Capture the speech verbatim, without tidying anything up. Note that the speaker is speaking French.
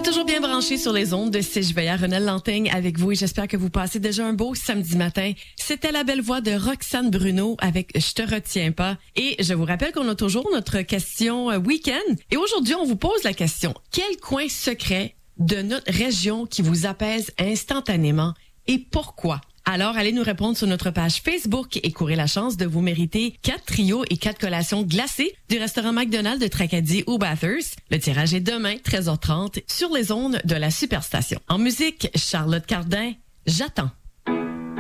Toujours bien branché sur les ondes de C J V A, Renelle Lantaigne avec vous et j'espère que vous passez déjà un beau samedi matin. C'était la belle voix de Roxane Bruno avec Je te retiens pas. Et je vous rappelle qu'on a toujours notre question week-end. Et aujourd'hui, on vous pose la question, quel coin secret de notre région qui vous apaise instantanément et pourquoi? Alors, allez nous répondre sur notre page Facebook et courez la chance de vous mériter quatre trios et quatre collations glacées du restaurant McDonald's de Tracadie ou Bathurst. Le tirage est demain, treize heures trente, sur les ondes de la Superstation. En musique, Charlotte Cardin, J'attends.